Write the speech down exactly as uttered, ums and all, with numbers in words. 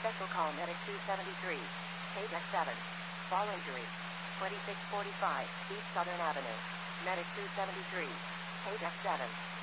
Special call Medic two seventy-three. K Deck seven. Fall injury. twenty-six forty-five East Southern Avenue. Medic two seventy-three. K Deck seven.